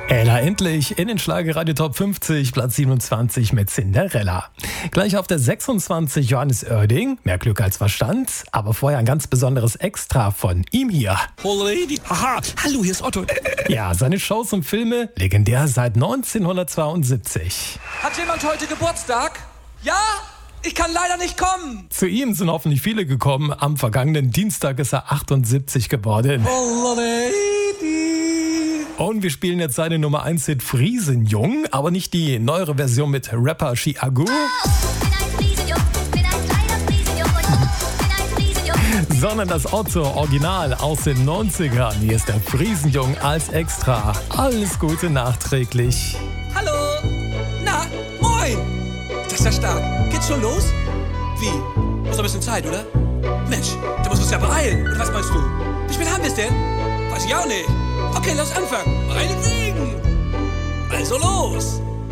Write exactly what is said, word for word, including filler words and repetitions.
Ella endlich in den Schlagerradio Top fünfzig, Platz siebenundzwanzig mit Cinderella. Gleich auf der sechsundzwanzig Johannes Oerding, mehr Glück als Verstand, aber vorher ein ganz besonderes Extra von ihm hier. Oh Lady, haha, hallo, hier ist Otto. Ja, seine Shows und Filme legendär seit neunzehnhundertzweiundsiebzig. Hat jemand heute Geburtstag? Ja? Ich kann leider nicht kommen. Zu ihm sind hoffentlich viele gekommen. Am vergangenen Dienstag ist er achtundsiebzig geworden. Oh Lady. Und wir spielen jetzt seine Nummer eins Hit Friesenjung, aber nicht die neuere Version mit Rapper Chiago, sondern das Otto-Original aus den neunzigern. Hier ist der Friesenjung als Extra. Alles Gute nachträglich. Hallo. Na, moin. Das ist ja stark. Geht's schon los? Wie? Ist noch ein bisschen Zeit, oder? Mensch, da musst du uns ja beeilen. Oder was meinst du? Wie spät haben wir es denn? Weiß ich auch nicht. Okay, lass anfangen. Meinetwegen. Also los.